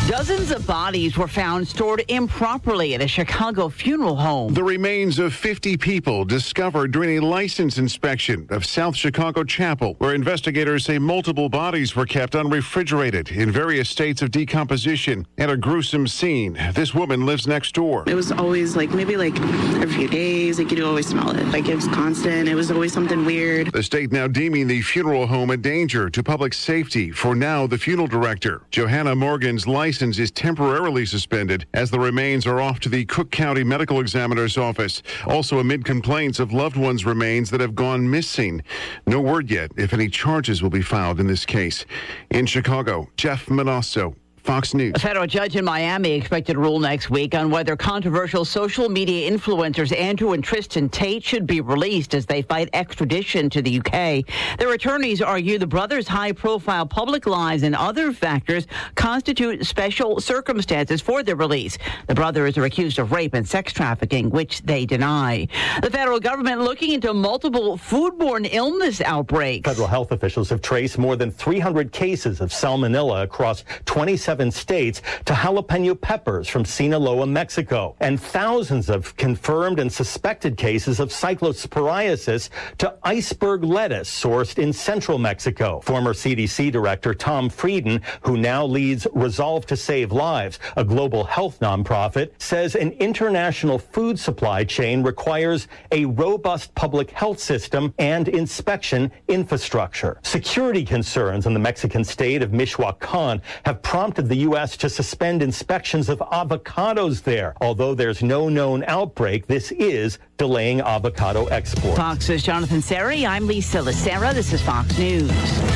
Dozens of bodies were found stored improperly at a Chicago funeral home. The remains of 50 people discovered during a license inspection of South Chicago Chapel, where investigators say multiple bodies were kept unrefrigerated in various states of decomposition and a gruesome scene. This woman lives next door. It was always maybe every few days, you could always smell it. It was constant. It was always something weird. The state now deeming the funeral home a danger to public safety. For now, the funeral director, Johanna Morgan's license is temporarily suspended as the remains are off to the Cook County Medical Examiner's office. Also amid complaints of loved ones' remains that have gone missing. No word yet if any charges will be filed in this case. In Chicago, Jeff Manasso, Fox News. A federal judge in Miami expected to rule next week on whether controversial social media influencers Andrew and Tristan Tate should be released as they fight extradition to the UK. Their attorneys argue the brothers' high-profile public lives and other factors constitute special circumstances for their release. The brothers are accused of rape and sex trafficking, which they deny. The federal government looking into multiple foodborne illness outbreaks. Federal health officials have traced more than 300 cases of salmonella across 27 states to jalapeno peppers from Sinaloa, Mexico, and thousands of confirmed and suspected cases of cyclosporiasis to iceberg lettuce sourced in central Mexico. Former CDC Director Tom Frieden, who now leads Resolve to Save Lives, a global health nonprofit, says an international food supply chain requires a robust public health system and inspection infrastructure. Security concerns in the Mexican state of Michoacan have prompted the U.S. to suspend inspections of avocados there. Although there's no known outbreak, this is delaying avocado exports. Fox's Jonathan Seri. I'm Lisa Lacera. This is Fox News.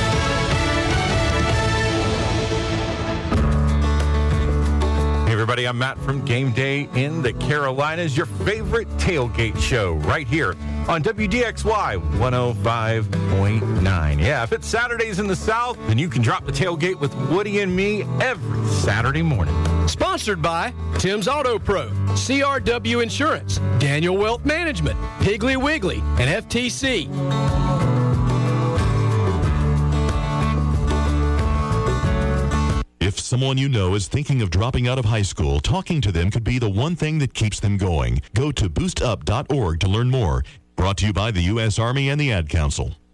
Hey everybody, I'm Matt from Game Day in the Carolinas, your favorite tailgate show right here on WDXY 105.9. Yeah, if it's Saturdays in the South, then you can drop the tailgate with Woody and me every Saturday morning. Sponsored by Tim's Auto Pro, CRW Insurance, Daniel Wealth Management, Piggly Wiggly, and FTC. If someone you know is thinking of dropping out of high school, talking to them could be the one thing that keeps them going. Go to boostup.org to learn more. Brought to you by the U.S. Army and the Ad Council.